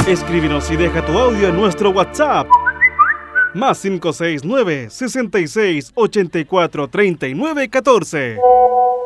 Escríbenos y deja tu audio en nuestro WhatsApp. Más 569 66 84 39 14.